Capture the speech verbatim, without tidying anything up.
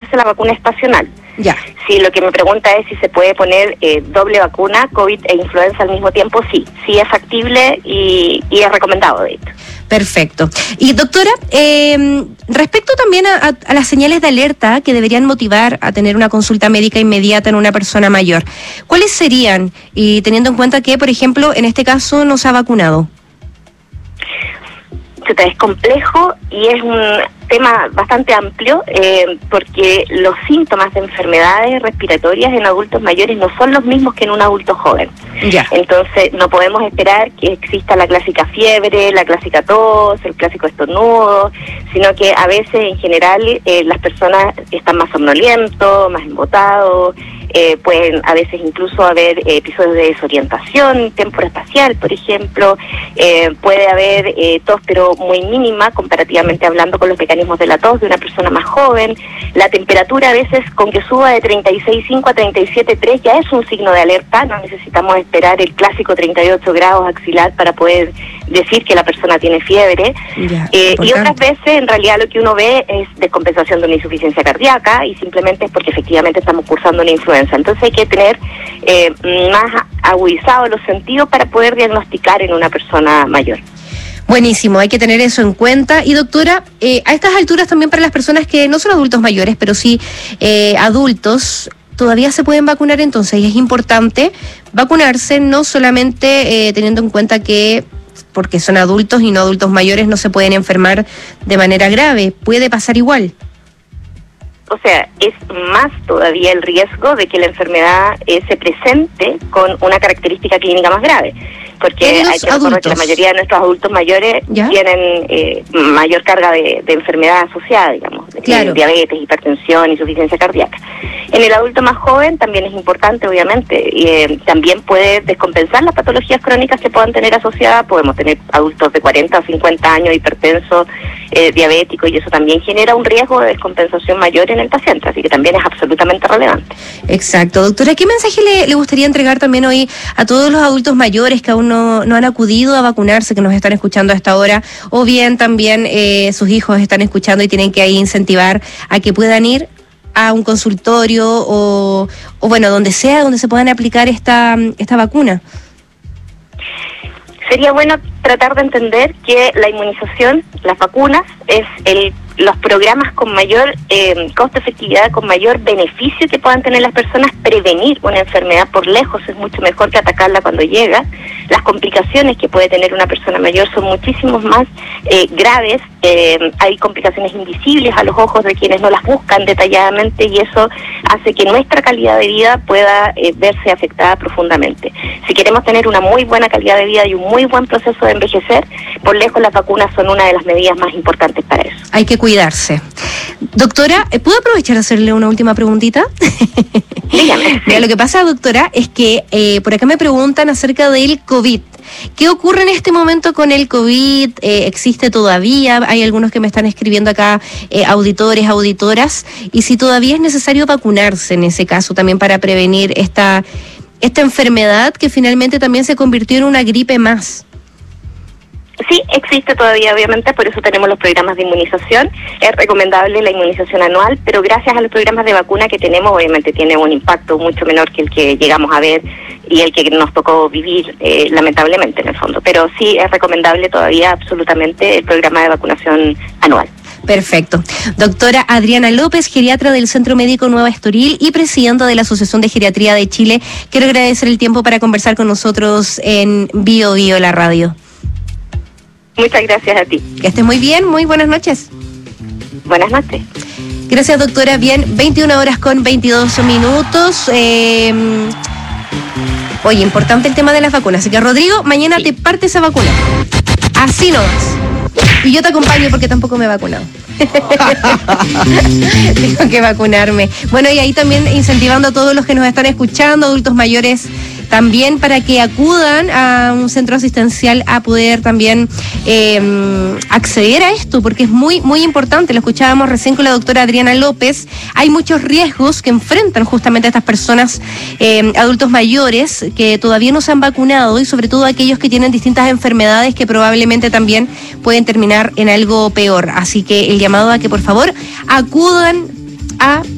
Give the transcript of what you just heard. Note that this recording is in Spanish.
ponerse la vacuna estacional. Ya. Si lo que me pregunta es si se puede poner eh, doble vacuna, COVID e influenza al mismo tiempo, sí, sí es factible y, y es recomendado, de hecho. Perfecto. Y doctora, eh, respecto también a, a, a las señales de alerta que deberían motivar a tener una consulta médica inmediata en una persona mayor, ¿cuáles serían? Y teniendo en cuenta que, por ejemplo, en este caso no se ha vacunado. Es complejo y es un tema bastante amplio eh, porque los síntomas de enfermedades respiratorias en adultos mayores no son los mismos que en un adulto joven. Ya. Entonces no podemos esperar que exista la clásica fiebre, la clásica tos, el clásico estornudo, sino que a veces en general eh, las personas están más somnolientos, más embotados, eh, pueden a veces incluso haber eh, episodios de desorientación temporoespacial, por ejemplo, eh, puede haber eh, tos pero muy mínima comparativamente hablando con los mecanismos de la tos de una persona más joven. La temperatura a veces con que suba de treinta y seis punto cinco a treinta y siete punto tres ya es un signo de alerta, no necesitamos esperar el clásico treinta y ocho grados axilar para poder decir que la persona tiene fiebre. Ya, eh, y otras veces en realidad lo que uno ve es descompensación de una insuficiencia cardíaca y simplemente es porque efectivamente estamos cursando una influenza. Entonces hay que tener eh, más agudizados los sentidos para poder diagnosticar en una persona mayor. Buenísimo, hay que tener eso en cuenta. Y doctora, eh, a estas alturas también para las personas que no son adultos mayores, pero sí eh, adultos, todavía se pueden vacunar entonces, y es importante vacunarse, no solamente eh, teniendo en cuenta que porque son adultos y no adultos mayores no se pueden enfermar de manera grave, puede pasar igual. O sea, es más todavía el riesgo de que la enfermedad eh, se presente con una característica clínica más grave. Porque hay que recordar que la mayoría de nuestros adultos mayores ¿Ya? tienen eh, mayor carga de, de enfermedad asociada, digamos, claro. diabetes, hipertensión, insuficiencia cardíaca. En el adulto más joven también es importante, obviamente, y eh, también puede descompensar las patologías crónicas que puedan tener asociadas. Podemos tener adultos de cuarenta o cincuenta años hipertensos, eh, diabéticos, y eso también genera un riesgo de descompensación mayor en el paciente, así que también es absolutamente relevante. Exacto. Doctora, ¿qué mensaje le, le gustaría entregar también hoy a todos los adultos mayores que aún no, no han acudido a vacunarse, que nos están escuchando a esta hora, o bien también eh, sus hijos están escuchando y tienen que ahí incentivar a que puedan ir a un consultorio o, o bueno, donde sea, donde se puedan aplicar esta, esta vacuna? Sería bueno tratar de entender que la inmunización, las vacunas, es el los programas con mayor eh, costo-efectividad, con mayor beneficio que puedan tener las personas. Prevenir una enfermedad por lejos es mucho mejor que atacarla cuando llega. Las complicaciones que puede tener una persona mayor son muchísimos más eh, graves. Eh, hay complicaciones invisibles a los ojos de quienes no las buscan detalladamente, y eso hace que nuestra calidad de vida pueda eh, verse afectada profundamente. Si queremos tener una muy buena calidad de vida y un muy buen proceso de envejecer, por lejos las vacunas son una de las medidas más importantes para eso. Hay que cuidarse. Doctora, ¿puedo aprovechar a hacerle una última preguntita? Dígame. Mira, lo que pasa, doctora, es que eh, por acá me preguntan acerca del COVID. ¿Qué ocurre en este momento con el COVID? Eh, ¿Existe todavía? Hay algunos que me están escribiendo acá, eh, auditores, auditoras, y si todavía es necesario vacunarse en ese caso también para prevenir esta, esta enfermedad que finalmente también se convirtió en una gripe más. Sí, existe todavía, obviamente, por eso tenemos los programas de inmunización. Es recomendable la inmunización anual, pero gracias a los programas de vacuna que tenemos, obviamente tiene un impacto mucho menor que el que llegamos a ver y el que nos tocó vivir, eh, lamentablemente, en el fondo. Pero sí es recomendable todavía absolutamente el programa de vacunación anual. Perfecto. Doctora Adriana López, geriatra del Centro Médico Nueva Estoril y presidenta de la Asociación de Geriatría de Chile, quiero agradecer el tiempo para conversar con nosotros en Bio Bio, la radio. Muchas gracias a ti. Que estés muy bien, muy buenas noches. Buenas noches. Gracias, doctora. Bien, veintiuna horas con veintidós minutos. Eh, oye, importante el tema de las vacunas. Así que, Rodrigo, mañana sí. te partes a vacunar. Así nomás. Y yo te acompaño porque tampoco me he vacunado. Tengo que vacunarme. Bueno, y ahí también incentivando a todos los que nos están escuchando, adultos mayores, también para que acudan a un centro asistencial a poder también eh, acceder a esto, porque es muy, muy importante. Lo escuchábamos recién con la doctora Adriana López. Hay muchos riesgos que enfrentan justamente a estas personas, eh, adultos mayores, que todavía no se han vacunado, y sobre todo aquellos que tienen distintas enfermedades que probablemente también pueden terminar en algo peor. Así que el llamado a que por favor acudan a